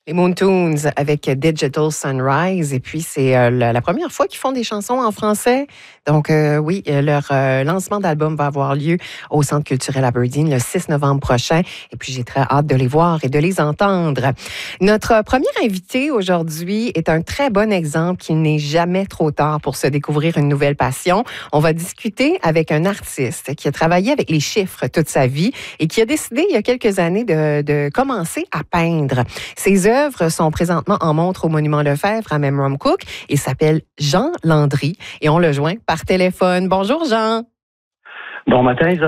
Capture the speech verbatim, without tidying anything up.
Les Moontoons avec Digital Sunrise. Et puis, c'est euh, la, la première fois qu'ils font des chansons en français. Donc, euh, oui, euh, leur euh, lancement d'album va avoir lieu au Centre culturel Aberdeen le six novembre prochain. Et puis, j'ai très hâte de les voir et de les entendre. Notre premier invité aujourd'hui est un très bon exemple qu'il n'est jamais trop tard pour se découvrir une nouvelle passion. On va discuter avec un artiste qui a travaillé avec les chiffres toute sa vie et qui a décidé il y a quelques années de, de commencer à peindre. Ses œuvres sont présentement en montre au Monument Lefebvre à Memramcook et s'appelle Jean Landry et on le joint par téléphone. Bonjour Jean. Bon matin,